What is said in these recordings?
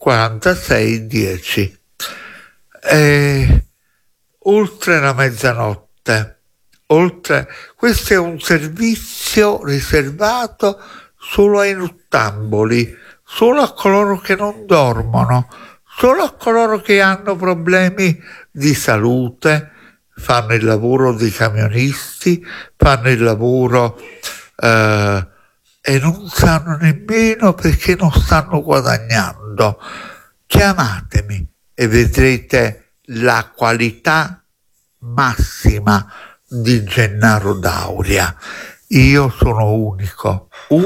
46 10. Oltre la mezzanotte. Questo è un servizio riservato solo ai nottamboli, solo a coloro che non dormono, solo a coloro che hanno problemi di salute, fanno il lavoro dei camionisti, fanno il lavoro e non sanno nemmeno perché non stanno guadagnando. Chiamatemi e vedrete la qualità massima di Gennaro Dauria. Io sono unico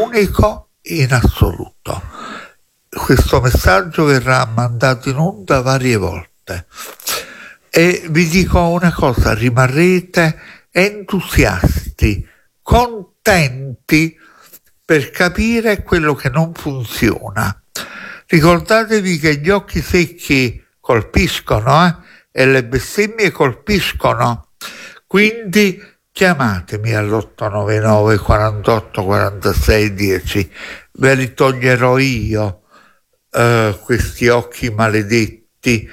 in assoluto. Questo messaggio verrà mandato in onda varie volte e vi dico una cosa: rimarrete entusiasti, contenti per capire quello che non funziona. Ricordatevi che gli occhi secchi colpiscono, e le bestemmie colpiscono. Quindi chiamatemi all'899 48 46 10, ve li toglierò io questi occhi maledetti,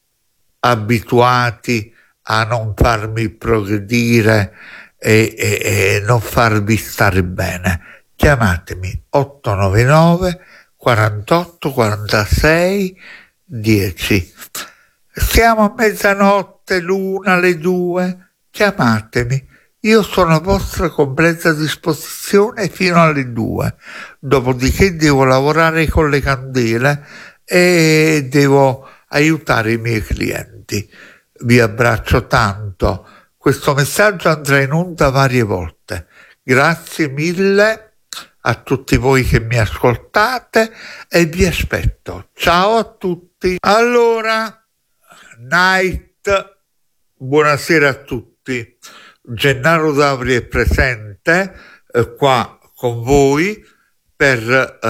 abituati a non farmi progredire e non farvi stare bene. Chiamatemi 899 48 46 10. Siamo a mezzanotte, l'una, le 2. Chiamatemi, io sono a vostra completa disposizione fino alle 2, dopodiché devo lavorare con le candele e devo aiutare i miei clienti. Vi abbraccio tanto, questo messaggio andrà in onda varie volte. Grazie mille a tutti voi che mi ascoltate e vi aspetto. Ciao a tutti. Allora, night, buonasera a tutti. Gennaro Dauria è presente qua con voi per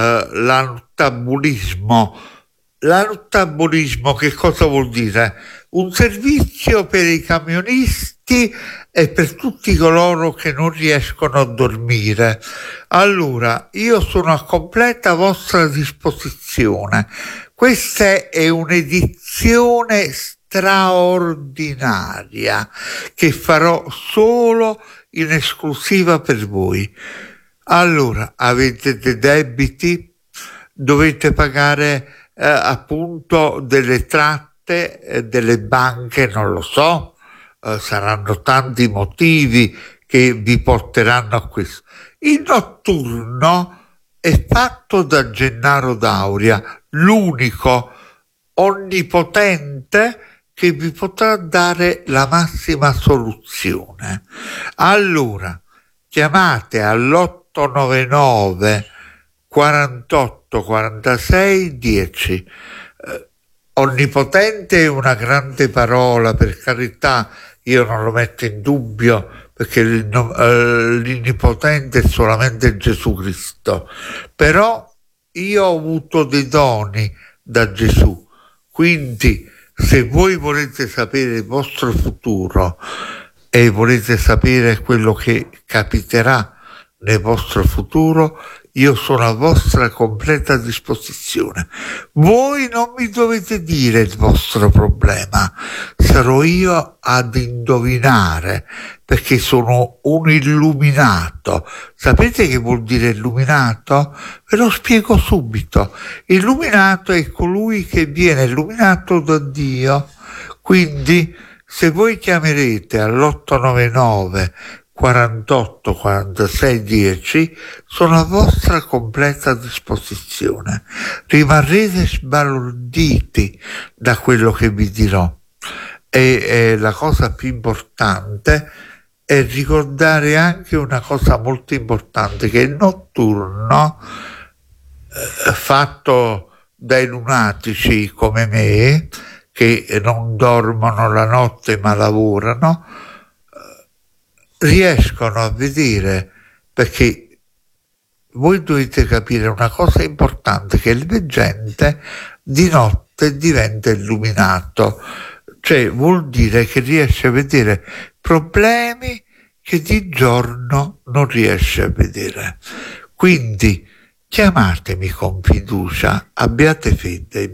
l'anottambulismo. L'anottambulismo che cosa vuol dire? Un servizio per i camionisti e per tutti coloro che non riescono a dormire. Allora, io sono a completa vostra disposizione. Questa è un'edizione straordinaria che farò solo in esclusiva per voi. Allora, avete dei debiti, dovete pagare appunto delle tratte delle banche, non lo so, saranno tanti motivi che vi porteranno a questo. Il notturno è fatto da Gennaro Dauria, l'unico onnipotente che vi potrà dare la massima soluzione. Allora, chiamate all'899 48 46 10. Onnipotente è una grande parola, per carità, io non lo metto in dubbio, perché l'Innipotente è solamente Gesù Cristo, però io ho avuto dei doni da Gesù. Quindi se voi volete sapere il vostro futuro e volete sapere quello che capiterà nel vostro futuro, io sono a vostra completa disposizione. Voi non mi dovete dire il vostro problema, sarò io ad indovinare, perché sono un illuminato. Sapete che vuol dire illuminato? Ve lo spiego subito. Illuminato è colui che viene illuminato da Dio. Quindi se voi chiamerete all'899 48 46 10, sono a vostra completa disposizione. Rimarrete sbalorditi da quello che vi dirò, e la cosa più importante è ricordare anche una cosa molto importante, che il notturno fatto dai lunatici come me, che non dormono la notte ma lavorano, riescono a vedere, perché voi dovete capire una cosa importante, che il veggente di notte diventa illuminato, cioè vuol dire che riesce a vedere problemi che di giorno non riesce a vedere. Quindi chiamatemi con fiducia, abbiate fede.